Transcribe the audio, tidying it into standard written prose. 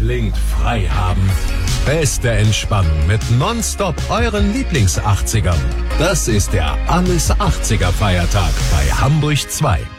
blind frei haben. Beste Entspannung mit Nonstop euren Lieblings-80ern. Das ist der Alles 80er Feiertag bei Hamburg 2.